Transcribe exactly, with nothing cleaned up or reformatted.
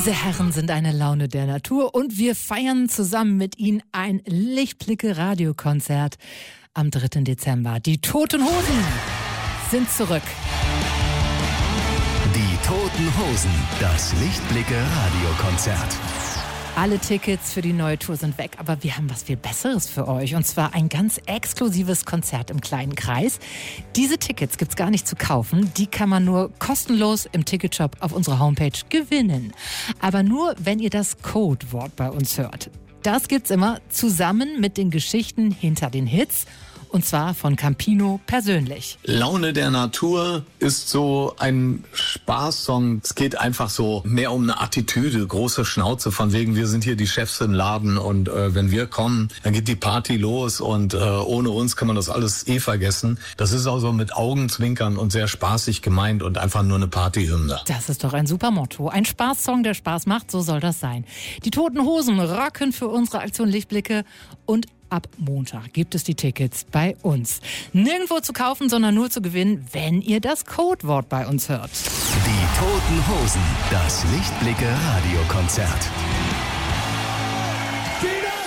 Diese Herren sind eine Laune der Natur und wir feiern zusammen mit ihnen ein Lichtblicke-Radiokonzert am dritten Dezember. Die Toten Hosen sind zurück. Die Toten Hosen, das Lichtblicke-Radiokonzert. Alle Tickets für die neue Tour sind weg, aber wir haben was viel Besseres für euch. Und zwar ein ganz exklusives Konzert im kleinen Kreis. Diese Tickets gibt's gar nicht zu kaufen. Die kann man nur kostenlos im Ticketshop auf unserer Homepage gewinnen. Aber nur, wenn ihr das Codewort bei uns hört. Das gibt's immer zusammen mit den Geschichten hinter den Hits. Und zwar von Campino persönlich. Laune der Natur ist so ein Spaßsong. Es geht einfach so mehr um eine Attitüde, große Schnauze, von wegen, wir sind hier die Chefs im Laden und äh, wenn wir kommen, dann geht die Party los und äh, ohne uns kann man das alles eh vergessen. Das ist auch so mit Augenzwinkern und sehr spaßig gemeint und einfach nur eine Partyhymne. Das ist doch ein super Motto. Ein Spaßsong, der Spaß macht, so soll das sein. Die Toten Hosen rocken für unsere Aktion Lichtblicke und ab Montag gibt es die Tickets bei uns. Nirgendwo zu kaufen, sondern nur zu gewinnen, wenn ihr das Codewort bei uns hört. Die Toten Hosen, das Lichtblicke-Radiokonzert.